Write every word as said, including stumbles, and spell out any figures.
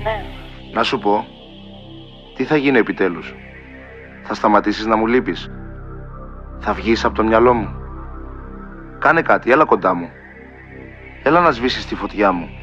ναι. Να σου πω, τι θα γίνει επιτέλους? Θα σταματήσεις να μου λείπεις? Θα βγεις από το μυαλό μου? Κάνε κάτι, έλα κοντά μου. Έλα να σβήσεις τη φωτιά μου.